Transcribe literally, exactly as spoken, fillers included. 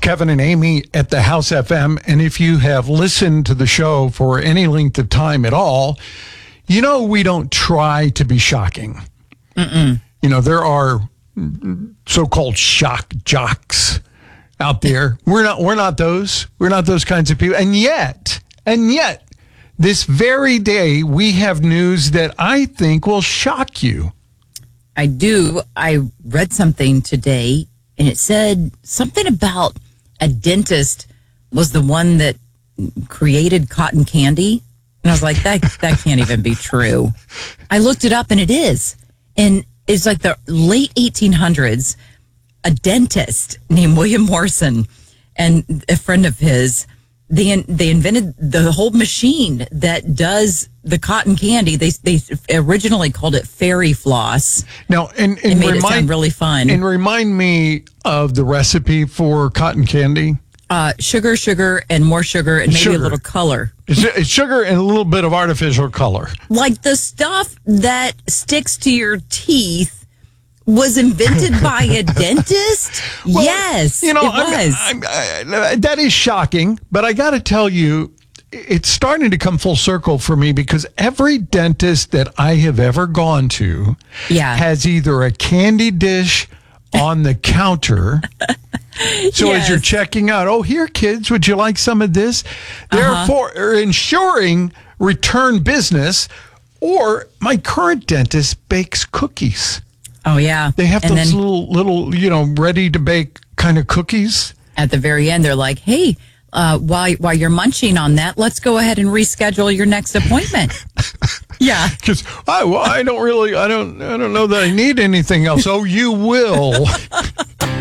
Kevin and Amy at the House F M. And if you have listened to the show for any length of time at all, you know we don't try to be shocking. Mm-mm. You know, there are so-called shock jocks out there. We're not we're not those. We're not those kinds of people. And yet, and yet, this very day, we have news that I think will shock you. I do. I read something today, and it said something about a dentist was the one that created cotton candy. And I was like, that that can't even be true. I looked it up, and it is. And it's like the late eighteen hundreds, a dentist named William Morrison and a friend of his, they they invented the whole machine that does the cotton candy. They they originally called it fairy floss. Now, and, and it made remind, it sound really fun. And remind me of the recipe for cotton candy. Uh, sugar, sugar, and more sugar, and maybe sugar. a little color. It's, it's sugar and a little bit of artificial color. Like the stuff that sticks to your teeth was invented by a dentist? Well, yes, you know, it was. I'm, I'm, I, that is shocking, but I got to tell you, it's starting to come full circle for me because every dentist that I have ever gone to yeah. has either a candy dish on the counter. So yes. as you're checking out, oh, here, kids, would you like some of this? Uh-huh. Therefore, ensuring return business, or my current dentist bakes cookies. Oh, yeah. They have and those then little, little, you know, ready to bake kind of cookies. At the very end, they're like, hey, uh, while, while you're munching on that, let's go ahead and reschedule your next appointment. Yeah. Because I, well, I don't really, I don't, I don't know that I need anything else. Oh, you will.